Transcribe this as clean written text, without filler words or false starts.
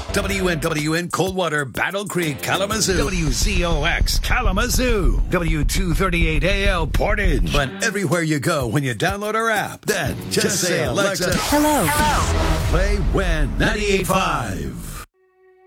WNWN Coldwater, Battle Creek, Kalamazoo. WZOX Kalamazoo. W238AL Portage. But everywhere you go when you download our app, then just say, Alexa, Hello. play WIN 98.5.